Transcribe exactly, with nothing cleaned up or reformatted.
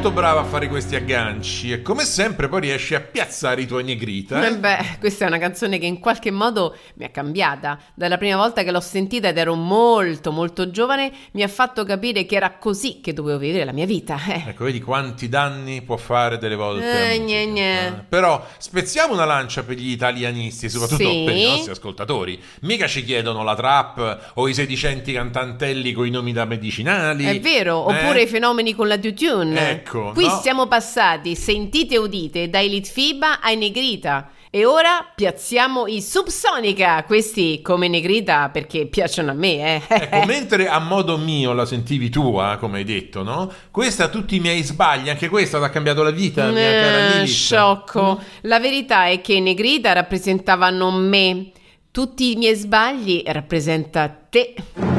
molto brava a fare questi agganci e come sempre poi riesci a piazzare i tuoi Negrita. Eh? Eh beh, questa è una canzone che in qualche modo mi ha cambiata. Dalla prima volta che l'ho sentita ed ero molto molto giovane, mi ha fatto capire che era così che dovevo vivere la mia vita. Eh. Ecco, vedi quanti danni può fare delle volte. Eh, gne, gne. Eh, però spezziamo una lancia per gli italianisti, soprattutto Sì. per i nostri ascoltatori. Mica ci chiedono la trap o i sedicenti cantantelli con i nomi da medicinali. È vero, eh? oppure i fenomeni con la Tutune. Ecco, Qui no? siamo passati, sentite e udite, dai Litfiba ai Negrita. E ora piazziamo i Subsonica, questi come Negrita perché piacciono a me, eh. Ecco, mentre a modo mio la sentivi tua, come hai detto, no? Questa tutti i miei sbagli, anche questa ti ha cambiato la vita, mia cara Eh, Lilith. sciocco. La verità è che i Negrita rappresentavano me. Tutti i miei sbagli rappresenta te.